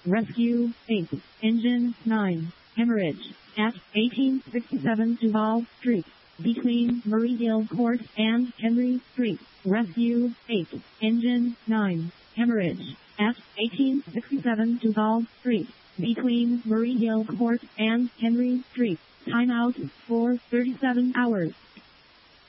Rescue 8. Engine 9. Hemorrhage at 1867 Duval Street, between Murray Hill Court and Henry Street. Rescue 8. Engine 9. Hemorrhage at 1867 Duval Street, between Murray Hill Court and Henry Street. Timeout for 37 hours.